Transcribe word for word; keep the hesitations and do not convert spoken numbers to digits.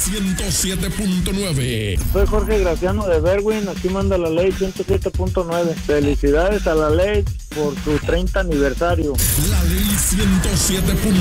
ciento siete punto nueve. Soy Jorge Graciano de Berwin, aquí manda la ley ciento siete punto nueve. Felicidades a la ley por su treinta aniversario. La ley ciento siete punto nueve.